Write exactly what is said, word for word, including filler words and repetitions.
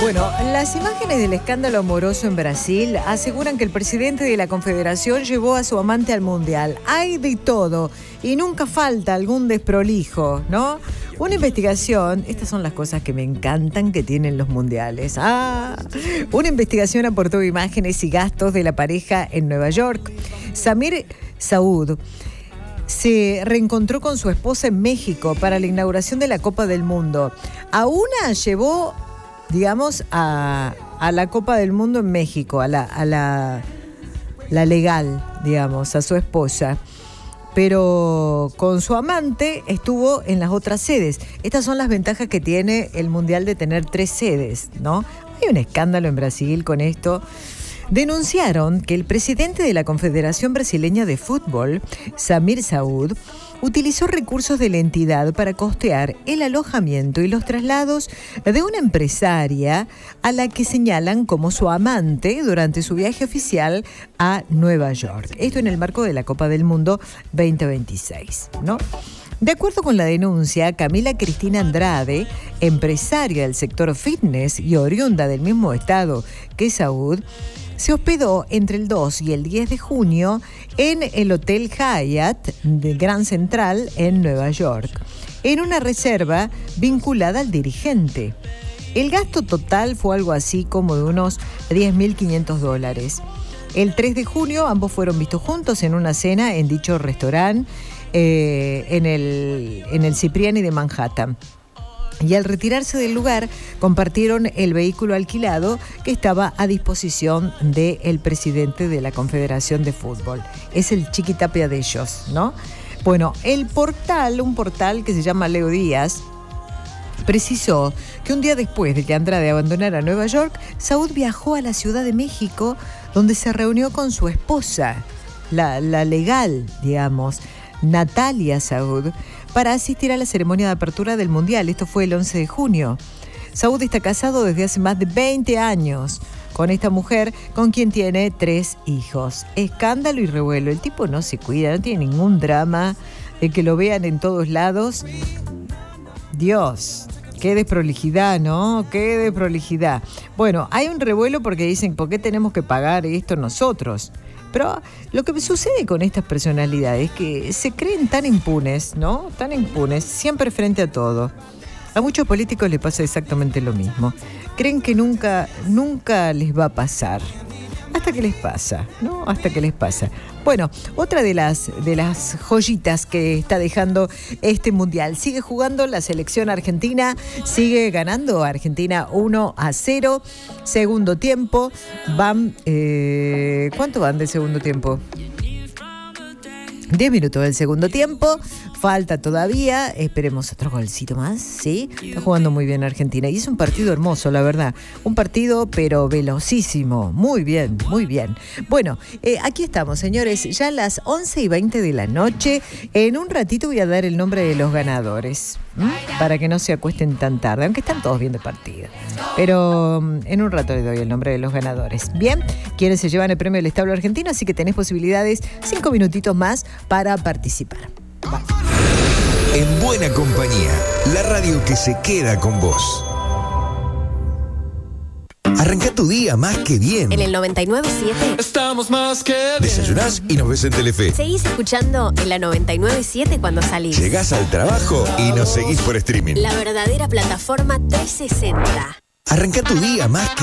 Bueno, las imágenes del escándalo amoroso en Brasil aseguran que el presidente de la Confederación llevó a su amante al Mundial. Hay de todo y nunca falta algún desprolijo, ¿no? Una investigación, estas son las cosas que me encantan que tienen los mundiales. Ah, una investigación aportó imágenes y gastos de la pareja en Nueva York. Samir Saud se reencontró con su esposa en México para la inauguración de la Copa del Mundo. A una llevó, digamos, a, a la Copa del Mundo en México, a la, a la, la legal, digamos, a su esposa. Pero con su amante estuvo en las otras sedes. Estas son las ventajas que tiene el Mundial de tener tres sedes, ¿no? Hay un escándalo en Brasil con esto. Denunciaron que el presidente de la Confederación Brasileña de Fútbol, Samir Saud, utilizó recursos de la entidad para costear el alojamiento y los traslados de una empresaria a la que señalan como su amante durante su viaje oficial a Nueva York. Esto en el marco de la Copa del Mundo veinte veintiséis, ¿no? De acuerdo con la denuncia, Camila Cristina Andrade, empresaria del sector fitness y oriunda del mismo estado que Saud, se hospedó entre el dos y el diez de junio en el Hotel Hyatt de Grand Central en Nueva York, en una reserva vinculada al dirigente. El gasto total fue algo así como de unos diez mil quinientos dólares. El tres de junio ambos fueron vistos juntos en una cena en dicho restaurante eh, en el, en el Cipriani de Manhattan. Y al retirarse del lugar, compartieron el vehículo alquilado que estaba a disposición del presidente de la Confederación de Fútbol. Es el chiquitapia de ellos, ¿no? Bueno, el portal, un portal que se llama Leo Díaz, precisó que un día después de que Andrade abandonara Nueva York, Saud viajó a la Ciudad de México, donde se reunió con su esposa, la, la legal, digamos, Natalia Saud, para asistir a la ceremonia de apertura del Mundial. Esto fue el once de junio. Saud está casado desde hace más de veinte años con esta mujer, con quien tiene tres hijos. Escándalo y revuelo. El tipo no se cuida, no tiene ningún drama de que lo vean en todos lados. Dios, qué desprolijidad, ¿no? Qué desprolijidad. Bueno, hay un revuelo porque dicen, ¿por qué tenemos que pagar esto nosotros? Pero lo que sucede con estas personalidades es que se creen tan impunes, ¿no? Tan impunes, siempre frente a todo. A muchos políticos les pasa exactamente lo mismo. Creen que nunca, nunca les va a pasar. Hasta que les pasa, ¿no? Hasta que les pasa. Bueno, otra de las, de las joyitas que está dejando este Mundial. Sigue jugando la selección argentina, sigue ganando Argentina uno a cero. Segundo tiempo, van... Eh, ¿Cuánto van de segundo tiempo? diez minutos del segundo tiempo, falta todavía, esperemos otro golcito más, ¿sí? Está jugando muy bien Argentina y es un partido hermoso, la verdad. Un partido, pero velocísimo. Muy bien, muy bien. Bueno, eh, aquí estamos, señores, ya a las once y veinte de la noche. En un ratito voy a dar el nombre de los ganadores, ¿m? Para que no se acuesten tan tarde, aunque están todos viendo el partido. Pero um, en un rato le doy el nombre de los ganadores. Bien, quienes se llevan el premio del establo argentino, así que tenés posibilidades, cinco minutitos más para participar. Va. En buena compañía, la radio que se queda con vos. Arranca tu día más que bien. En el noventa y nueve punto siete. Estamos más que bien. Desayunás y nos ves en Telefe. Seguís escuchando en la noventa y nueve punto siete cuando salís. Llegás al trabajo y nos seguís por streaming. La verdadera plataforma trescientos sesenta. Arranca tu día más que